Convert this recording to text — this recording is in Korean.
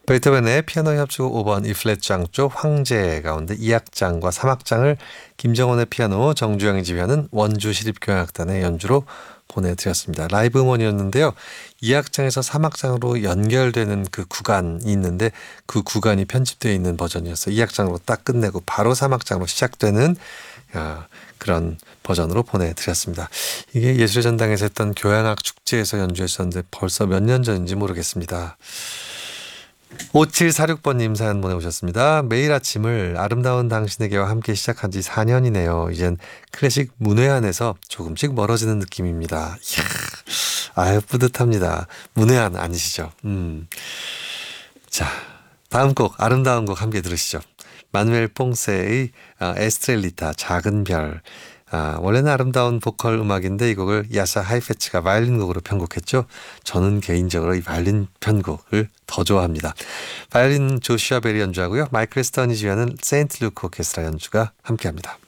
베토벤의 피아노 협주곡 5번 E플랫장 쪽 황제 가운데 2악장과 3악장을 김정원의 피아노, 정주영이 지휘하는 원주시립교향악단의 연주로 보내드렸습니다. 라이브 음원이었는데요. 2악장에서 3악장으로 연결되는 그 구간이 있는데 그 구간이 편집되어 있는 버전이었어요. 2악장으로 딱 끝내고 바로 3악장으로 시작되는 그런 버전으로 보내드렸습니다. 이게 예술의 전당에서 했던 교향악 축제에서 연주했었는데 벌써 몇 년 전인지 모르겠습니다. 5746번님 사연 보내오셨습니다. 매일 아침을 아름다운 당신에게와 함께 시작한 지 4년이네요. 이젠 클래식 문외한에서 조금씩 멀어지는 느낌입니다. 이야, 아유 뿌듯합니다. 문외한 아니시죠? 자, 다음 곡 아름다운 곡 함께 들으시죠. 마누엘 퐁세의 에스트렐리타 작은 별. 원래는 아름다운 보컬 음악인데 이 곡을 야사 하이페츠가 바이올린 곡으로 편곡했죠. 저는 개인적으로 이 바이올린 편곡을 더 좋아합니다. 바이올린 조슈아 벨이 연주하고요. 마이클 스턴이 지휘하는 세인트 루크 오케스트라 연주가 함께합니다.